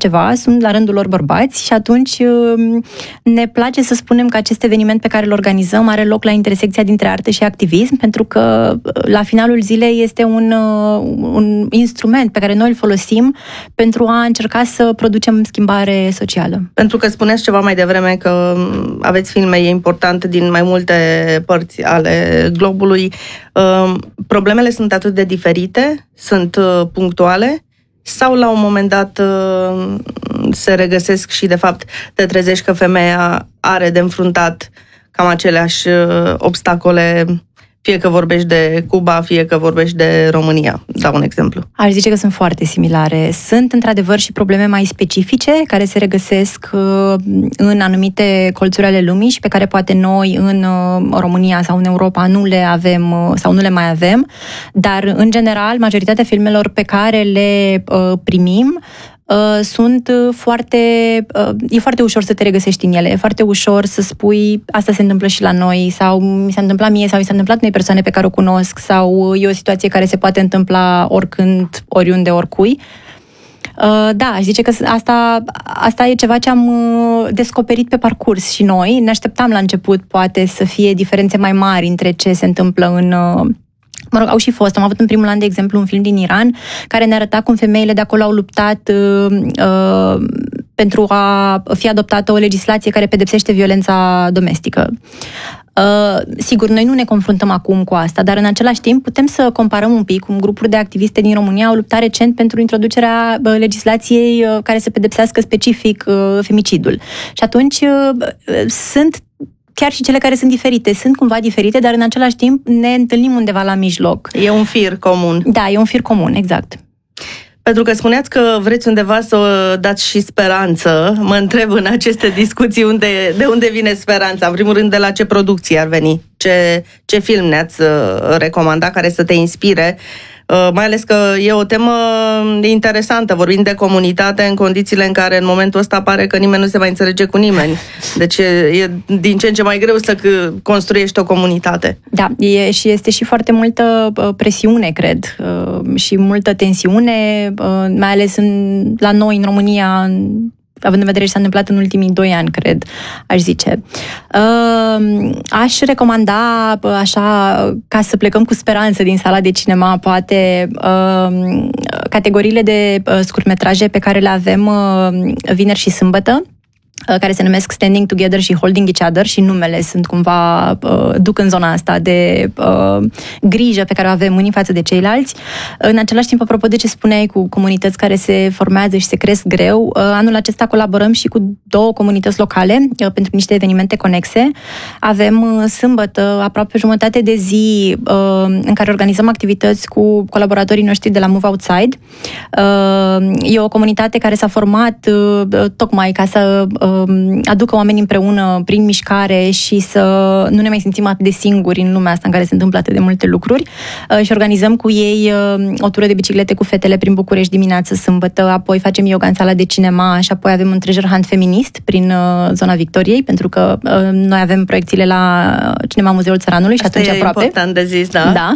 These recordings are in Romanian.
ceva, sunt la rândul lor bărbați și atunci ne place să spunem că acest eveniment pe care îl organizăm are loc la intersecția dintre artă și activism, pentru că la finalul zilei este un instrument pe care noi îl folosim pentru a încerca să producem schimbare socială. Pentru că spuneați ceva mai devreme că aveți filme importante din mai multe părți ale globului. Problemele sunt atât de diferite? Sunt punctuale? Sau la un moment dat se regăsesc și de fapt te trezești că femeia are de înfruntat cam aceleași obstacole, fie că vorbești de Cuba, fie că vorbești de România? Dau un exemplu. Aș zice că sunt foarte similare. Sunt într-adevăr și probleme mai specifice care se regăsesc în anumite colțuri ale lumii și pe care poate noi în România sau în Europa nu le avem sau nu le mai avem, dar în general majoritatea filmelor pe care le primim sunt e foarte ușor să te regăsești în ele, e foarte ușor să spui asta se întâmplă și la noi, sau mi s-a întâmplat mie, sau mi s-a întâmplat unei persoane pe care o cunosc, sau e o situație care se poate întâmpla oricând, oriunde, oricui. Da, aș zice că asta e ceva ce am descoperit pe parcurs și noi. Ne așteptam la început, poate, să fie diferențe mai mari între ce se întâmplă în... Mă rog, au și fost. Am avut în primul an, de exemplu, un film din Iran care ne arăta cum femeile de acolo au luptat pentru a fi adoptată o legislație care pedepsește violența domestică. Sigur, noi nu ne confruntăm acum cu asta, dar în același timp putem să comparăm un pic cum grupuri de activiste din România au luptat recent pentru introducerea legislației care să pedepsească specific femicidul. Și atunci sunt chiar și cele care sunt diferite, sunt cumva diferite, dar în același timp ne întâlnim undeva la mijloc. E un fir comun. Da, e un fir comun, exact. Pentru că spuneați că vreți undeva să dați și speranță. Mă întreb în aceste discuții de unde vine speranța. În primul rând, de la ce producție ar veni? Ce film ne-ați recomanda care să te inspire? Mai ales că e o temă interesantă, vorbim de comunitate în condițiile în care în momentul ăsta pare că nimeni nu se mai înțelege cu nimeni. Deci e din ce în ce mai greu să construiești o comunitate. Da, și este și foarte multă presiune, cred, și multă tensiune, mai ales la noi în România, având în vedere ce s-a întâmplat în ultimii 2 ani, cred, aș zice. Aș recomanda, așa, ca să plecăm cu speranță din sala de cinema, poate, categoriile de scurtmetraje pe care le avem vineri și sâmbătă, care se numesc Standing Together și Holding Each Other, și numele sunt cumva duc în zona asta de grijă pe care o avem unii față de ceilalți. În același timp, apropo de ce spuneai cu comunități care se formează și se cresc greu, anul acesta colaborăm și cu 2 comunități locale pentru niște evenimente conexe. Avem sâmbătă aproape jumătate de zi în care organizăm activități cu colaboratorii noștri de la Move Outside. E o comunitate care s-a format tocmai ca să aducă oamenii împreună prin mișcare și să nu ne mai simțim atât de singuri în lumea asta în care se întâmplă atât de multe lucruri, și organizăm cu ei o tură de biciclete cu fetele prin București dimineață, sâmbătă, apoi facem yoga în sala de cinema și apoi avem un treasure hunt feminist prin zona Victoriei, pentru că noi avem proiecțiile la Cinema Muzeul Țăranului și asta atunci e aproape. important de zis, da. Da.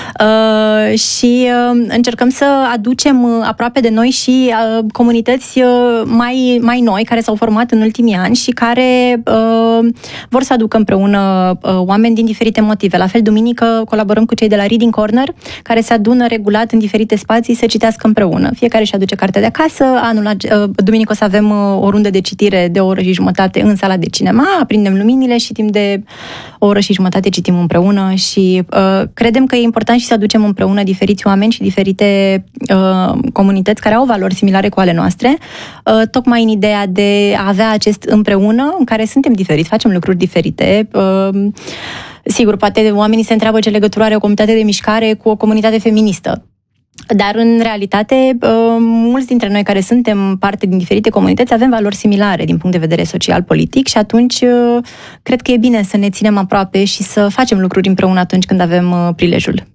Și încercăm să aducem aproape de noi și comunități mai noi care s-au format în ultimii ani și care vor să aducă împreună oameni din diferite motive. La fel, duminică colaborăm cu cei de la Reading Corner, care se adună regulat în diferite spații să citească împreună. Fiecare își aduce cartea de acasă. Duminică o să avem o rundă de citire de 1 oră și jumătate în sala de cinema, aprindem luminile și timp de 1 oră și jumătate citim împreună și credem că e important și să aducem împreună diferiți oameni și diferite comunități care au valori similare cu ale noastre, tocmai în ideea de a avea acest împreună în care suntem diferiți, facem lucruri diferite. Sigur, poate oamenii se întreabă ce legătură are o comunitate de mișcare cu o comunitate feministă. Dar, în realitate, mulți dintre noi care suntem parte din diferite comunități avem valori similare din punct de vedere social-politic și atunci cred că e bine să ne ținem aproape și să facem lucruri împreună atunci când avem prilejul.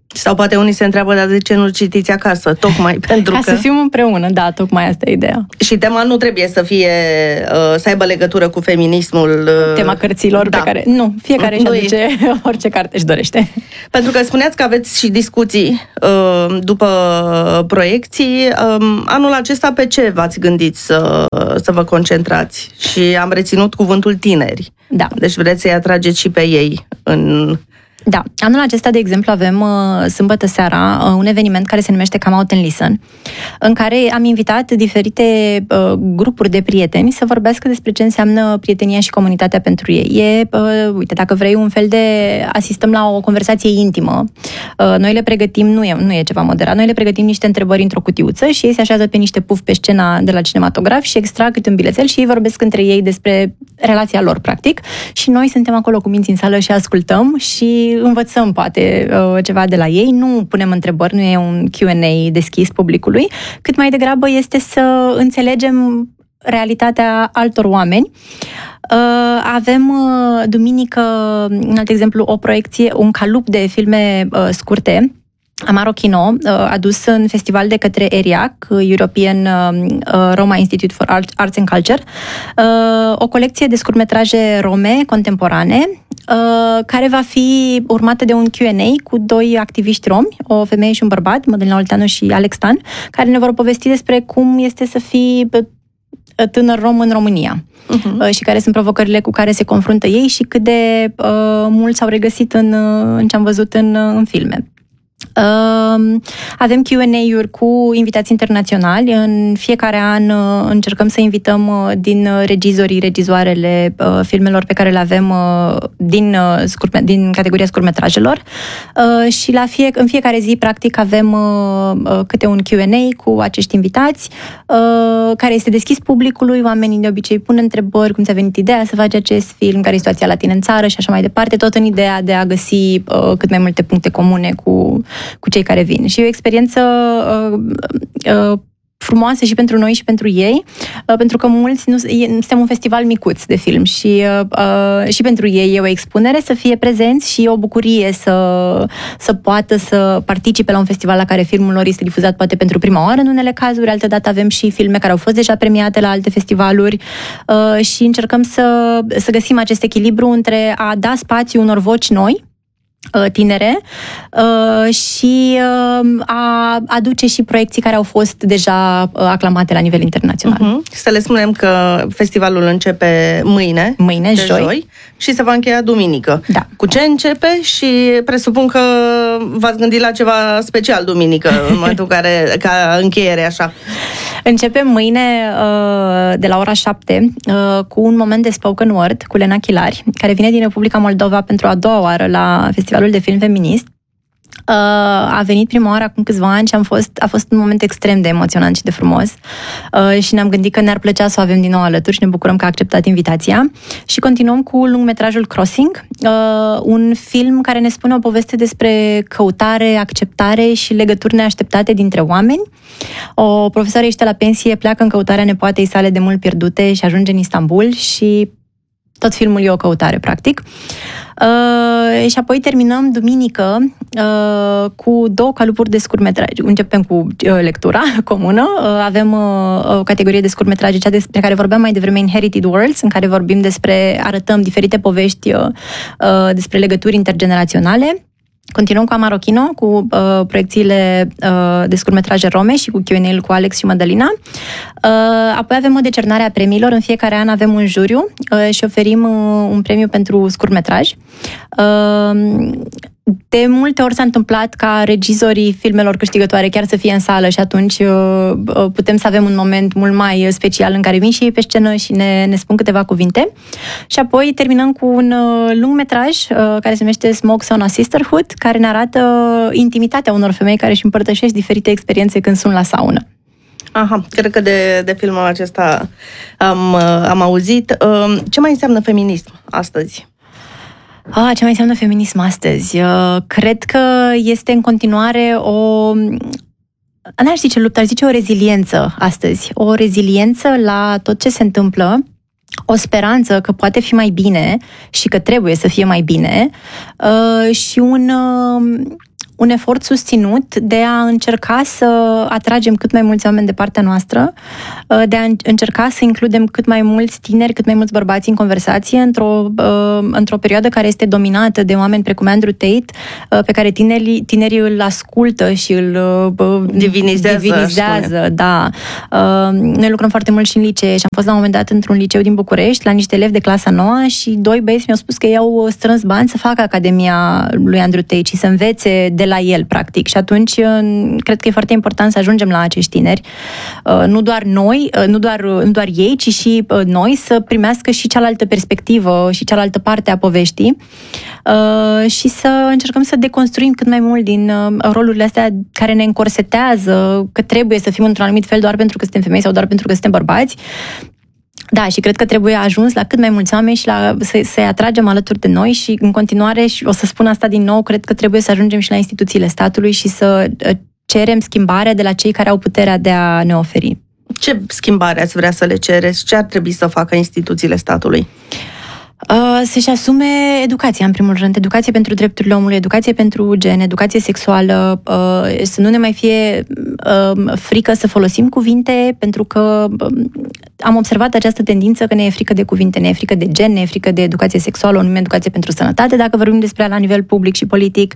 Sau poate unii se întreabă, dar de ce nu citiți acasă? Tocmai pentru că... Ca să fim împreună, da, tocmai asta e ideea. Și tema nu trebuie să fie, să aibă legătură cu feminismul. Tema cărților, da, pe care... Nu, fiecare își aduce orice carte își dorește. Pentru că spuneați că aveți și discuții după proiecții. Anul acesta pe ce v-ați gândit să vă concentrați? Și am reținut cuvântul tineri. Da. Deci vreți să-i atrageți și pe ei în... Da. Anul acesta, de exemplu, avem sâmbătă seara un eveniment care se numește Come Out and Listen, în care am invitat diferite grupuri de prieteni să vorbească despre ce înseamnă prietenia și comunitatea pentru ei. Uite, dacă vrei un fel de... asistăm la o conversație intimă. Noi le pregătim, nu e ceva moderat, noi le pregătim niște întrebări într-o cutiuță și ei se așează pe niște pufi pe scena de la cinematograf și extrag câte un bilețel și ei vorbesc între ei despre relația lor, practic. Și noi suntem acolo cu minți în sală și ascultăm și învățăm, poate, ceva de la ei. Nu punem întrebări, nu e un Q&A deschis publicului, cât mai degrabă este să înțelegem realitatea altor oameni. Avem duminică, un alt exemplu, o proiecție, un calup de filme scurte, Amaro Kino, adus în festival de către ERIAC, European Roma Institute for Arts and Culture, o colecție de scurtmetraje rome contemporane, care va fi urmată de un Q&A cu doi activiști romi, o femeie și un bărbat, Mădălina Olteanu și Alex Stan, care ne vor povesti despre cum este să fii tânăr rom în România. Și care sunt provocările cu care se confruntă ei și cât de mult s-au regăsit în ce am văzut în filme. Avem Q&A-uri cu invitați internaționali. În fiecare an încercăm să invităm regizoarele filmelor pe care le avem din categoria scurtmetrajelor și în fiecare zi, practic, avem câte un Q&A cu acești invitați care este deschis publicului. Oamenii de obicei pun întrebări, cum ți-a venit ideea să faci acest film, care e situația la tine în țară și așa mai departe, tot în ideea de a găsi cât mai multe puncte comune cu cei care vin. Și e o experiență frumoasă și pentru noi și pentru ei, pentru că mulți suntem un festival micuț de film și pentru ei e o expunere să fie prezenți și e o bucurie să poată să participe la un festival la care filmul lor este difuzat poate pentru prima oară în unele cazuri, altădată avem și filme care au fost deja premiate la alte festivaluri și încercăm să găsim acest echilibru între a da spațiu unor voci noi, tinere, și a aduce și proiecții care au fost deja aclamate la nivel internațional. Să le spunem că festivalul începe mâine, joi, și se va încheia duminică. Da. Cu ce începe? Și presupun că v-ați gândit la ceva special duminică, în momentul ca încheiere, așa. Începem mâine de la ora 7 cu un moment de spoken word cu Lena Chilari, care vine din Republica Moldova pentru a doua oară la Festivalul de Film Feminist. A venit prima oară acum câțiva ani și a fost un moment extrem de emoționant și de frumos și ne-am gândit că ne-ar plăcea să o avem din nou alături și ne bucurăm că a acceptat invitația. Și continuăm cu lungmetrajul Crossing, un film care ne spune o poveste despre căutare, acceptare și legături neașteptate dintre oameni. O profesoară ieșită la pensie pleacă în căutarea nepoatei sale de mult pierdute și ajunge în Istanbul și tot filmul e o căutare, practic. Și apoi terminăm duminică cu două calupuri de scurtmetraje. Începem cu lectura comună. Avem o categorie de scurtmetraje, cea despre care vorbeam mai devreme, Inherited Worlds, în care arătăm diferite povești despre legături intergeneraționale. Continuăm cu Amaro Kino, cu proiecțiile de scurtmetraje rome și cu Q&A-ul cu Alex și Mădălina. Apoi avem o decernare a premiilor. În fiecare an avem un juriu și oferim un premiu pentru scurtmetraj. De multe ori s-a întâmplat ca regizorii filmelor câștigătoare chiar să fie în sală și atunci putem să avem un moment mult mai special în care vin și ei pe scenă și ne spun câteva cuvinte. Și apoi terminăm cu un lungmetraj care se numește Smoke Sauna Sisterhood, care ne arată intimitatea unor femei care își împărtășesc diferite experiențe când sunt la saună. Aha, cred că de filmul acesta am auzit. Ce mai înseamnă feminism astăzi? Ce mai înseamnă feminism astăzi? Cred că este în continuare n-aș zice luptă, aș zice o reziliență astăzi. O reziliență la tot ce se întâmplă, o speranță că poate fi mai bine și că trebuie să fie mai bine și un efort susținut de a încerca să atragem cât mai mulți oameni de partea noastră, de a încerca să includem cât mai mulți tineri, cât mai mulți bărbați în conversație într-o perioadă care este dominată de oameni precum Andrew Tate, pe care tinerii îl ascultă și îl divinizează. Da. Noi lucrăm foarte mult și în licee și am fost la un moment dat într-un liceu din București, la niște elevi de clasa 9 și 2 băieți mi-au spus că i-au strâns bani să facă Academia lui Andrew Tate și să învețe de la el, practic. Și atunci cred că e foarte important să ajungem la acești tineri. Nu doar noi, nu doar ei, ci și noi să primească și cealaltă perspectivă și cealaltă parte a poveștii și să încercăm să deconstruim cât mai mult din rolurile astea care ne încorsetează, că trebuie să fim într-un anumit fel doar pentru că suntem femei sau doar pentru că suntem bărbați. Da, și cred că trebuie ajuns la cât mai mulți oameni și să-i atragem alături de noi și în continuare, și o să spun asta din nou, cred că trebuie să ajungem și la instituțiile statului și să cerem schimbarea de la cei care au puterea de a ne oferi. Ce schimbare ați vrea să le cereți? Ce ar trebui să facă instituțiile statului? Să-și asume educația, în primul rând. Educație pentru drepturile omului, educație pentru gen, educație sexuală, să nu ne mai fie frică să folosim cuvinte, pentru că am observat această tendință că ne e frică de cuvinte, ne e frică de gen, ne e frică de educație sexuală, o numim educație pentru sănătate, dacă vorbim despre ea la nivel public și politic,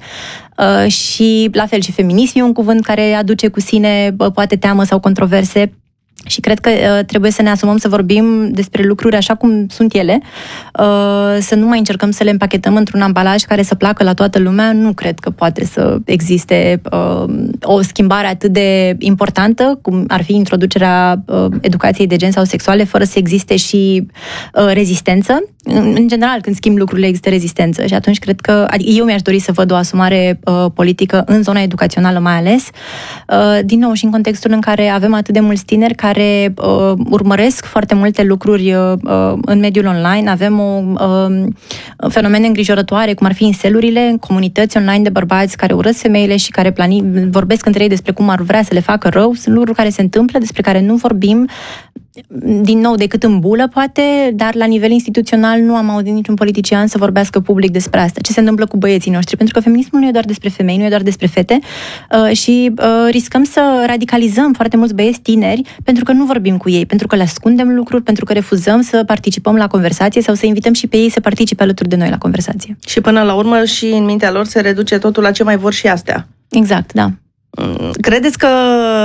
și la fel și feminism e un cuvânt care aduce cu sine poate teamă sau controverse. Și cred că trebuie să ne asumăm să vorbim despre lucruri așa cum sunt ele, să nu mai încercăm să le împachetăm într-un ambalaj care să placă la toată lumea. Nu cred că poate să existe o schimbare atât de importantă, cum ar fi introducerea educației de gen sau sexuale, fără să existe și rezistență. În general, când schimb lucrurile, există rezistență și atunci cred că eu mi-aș dori să văd o asumare politică în zona educațională mai ales, din nou și în contextul în care avem atât de mulți tineri care urmăresc foarte multe lucruri în mediul online. Avem fenomene îngrijorătoare, cum ar fi incelurile, comunități online de bărbați care urăsc femeile și care vorbesc între ei despre cum ar vrea să le facă rău. Sunt lucruri care se întâmplă, despre care nu vorbim, din nou, decât în bulă, poate, dar la nivel instituțional nu am auzit niciun politician să vorbească public despre asta. Ce se întâmplă cu băieții noștri? Pentru că feminismul nu e doar despre femei, nu e doar despre fete și riscăm să radicalizăm foarte mulți băieți tineri pentru că nu vorbim cu ei, pentru că le ascundem lucruri, pentru că refuzăm să participăm la conversație sau să invităm și pe ei să participe alături de noi la conversație. Și până la urmă și în mintea lor se reduce totul la ce mai vor și astea. Exact, da. Credeți că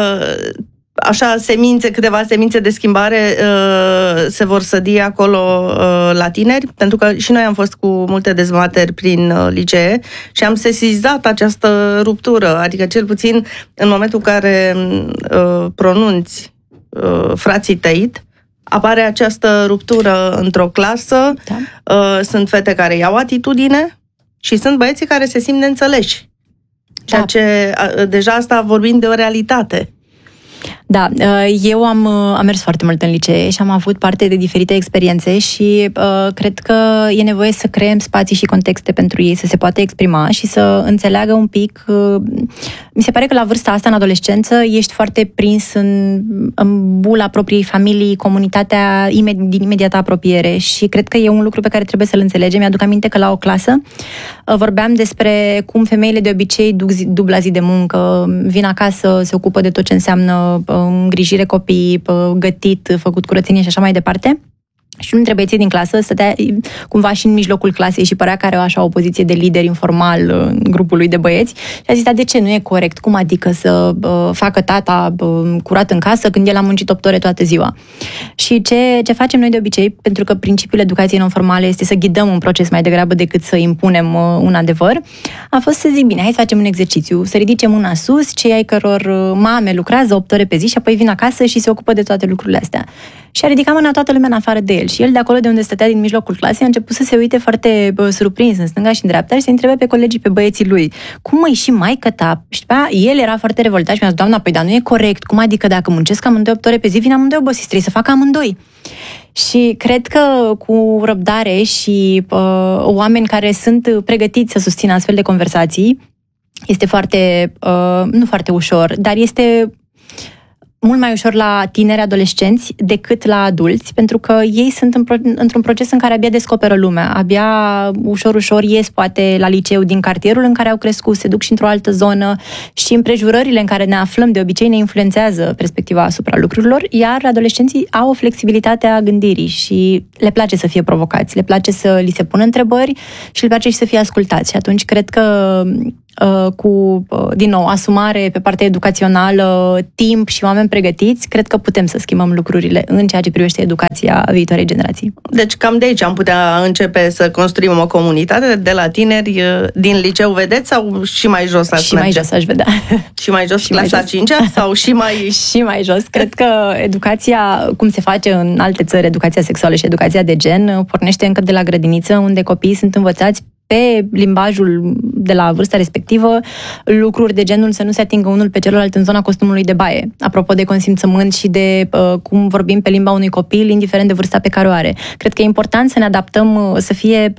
așa câteva semințe de schimbare se vor sădi acolo la tineri? Pentru că și noi am fost cu multe dezbateri prin licee și am sesizat această ruptură, adică cel puțin în momentul în care pronunți frații Tate, apare această ruptură într-o clasă, da. Sunt fete care iau atitudine și sunt băieții care se simt neînțeleși. Ceea ce, deja asta vorbind de o realitate. Da, eu am mers foarte mult în licee și am avut parte de diferite experiențe și cred că e nevoie să creăm spații și contexte pentru ei să se poată exprima și să înțeleagă un pic. Mi se pare că la vârsta asta, în adolescență, ești foarte prins în bula propriei familii, comunitatea din imediată apropiere și cred că e un lucru pe care trebuie să-l înțelegem. Mi-aduc aminte că la o clasă vorbeam despre cum femeile de obicei duc dubla zi de muncă, vin acasă, se ocupă de tot ce înseamnă îngrijire copii, gătit, făcut curățenie și așa mai departe. Și unul dintre băieții din clasă stătea cumva și în mijlocul clasei și părea că are așa o poziție de lider informal în grupul lui de băieți. Și a zis, de ce nu e corect? Cum adică să facă tata curat în casă când el a muncit 8 ore toată ziua? Și ce facem noi de obicei, pentru că principiul educației non-formale este să ghidăm un proces mai degrabă decât să impunem un adevăr, a fost să zic, bine, hai să facem un exercițiu, să ridice mâna sus cei ai căror mame lucrează 8 ore pe zi și apoi vin acasă și se ocupă de toate lucrurile astea. Și a ridicat mâna toată lumea în afară de el. Și el, de acolo de unde stătea din mijlocul clasei, a început să se uite foarte surprins în stânga și în dreapta și se întreba pe colegii, pe băieții lui. Cum măi, și maică ta? Și el era foarte revoltat și mi-a zis, doamna, păi dar nu e corect. Cum adică dacă muncesc amândoi 8 ore pe zi, vin amândoi obosiți, trebuie să facă amândoi. Și cred că cu răbdare și oameni care sunt pregătiți să susțină astfel de conversații, este foarte, nu foarte ușor, dar este mult mai ușor la tineri adolescenți decât la adulți, pentru că ei sunt într-un proces în care abia descoperă lumea, abia ușor ies poate la liceu din cartierul în care au crescut, se duc și într-o altă zonă și împrejurările în care ne aflăm de obicei ne influențează perspectiva asupra lucrurilor, iar adolescenții au o flexibilitate a gândirii și le place să fie provocați, le place să li se pună întrebări și le place și să fie ascultați. Și atunci cred că cu, din nou, asumare pe partea educațională, timp și oameni pregătiți, cred că putem să schimbăm lucrurile în ceea ce privește educația viitoarei generații. Deci cam de aici am putea începe să construim o comunitate de la tineri din liceu, vedeți, sau și mai jos ați merge? Mai jos aș vedea. Și mai jos, și clasa 5-a sau și mai... Și mai jos. Cred că educația, cum se face în alte țări, educația sexuală și educația de gen, pornește încă de la grădiniță, unde copiii sunt învățați pe limbajul de la vârsta respectivă, lucruri de genul să nu se atingă unul pe celălalt în zona costumului de baie. Apropo de consimțământ și de cum vorbim pe limba unui copil, indiferent de vârsta pe care o are. Cred că e important să ne adaptăm, să fie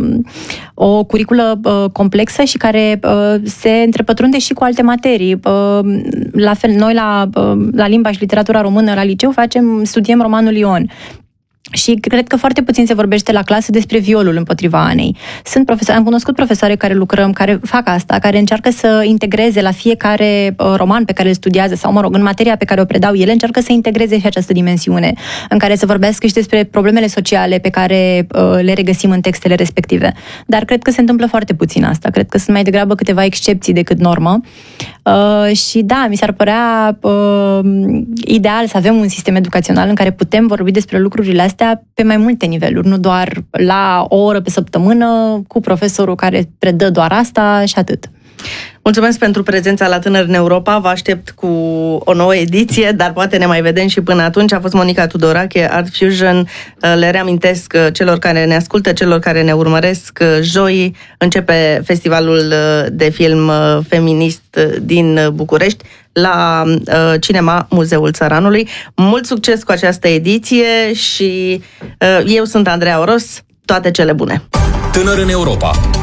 o curiculă complexă și care se întrepătrunde și cu alte materii. La fel, noi la limba și literatura română la liceu studiem romanul Ion. Și cred că foarte puțin se vorbește la clasă despre violul împotriva Anei. Am cunoscut profesoare care fac asta, care încearcă să integreze la fiecare roman pe care îl studiază sau, în materia pe care o predau ele, încearcă să integreze și această dimensiune, în care să vorbească și despre problemele sociale pe care le regăsim în textele respective. Dar cred că se întâmplă foarte puțin asta. Cred că sunt mai degrabă câteva excepții decât normă. Și da, mi s-ar părea ideal să avem un sistem educațional în care putem vorbi despre lucrurile astea pe mai multe niveluri, nu doar la o oră pe săptămână cu profesorul care predă doar asta și atât. Mulțumesc pentru prezența la Tânări în Europa, vă aștept cu o nouă ediție, dar poate ne mai vedem și până atunci. A fost Monica Tudorache, Art Fusion. Le reamintesc celor care ne ascultă, celor care ne urmăresc, joi începe festivalul de film feminist din București la Cinema Muzeul Țăranului. Mult succes cu această ediție și eu sunt Andreea Oros. Toate cele bune! Tânări în Europa,